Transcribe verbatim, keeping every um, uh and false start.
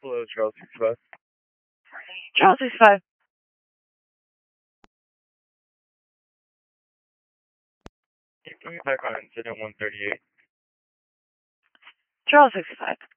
Hello, Charles sixty-five. Charles sixty-five. Can you put me back on incident one thirty-eight? Charles sixty-five.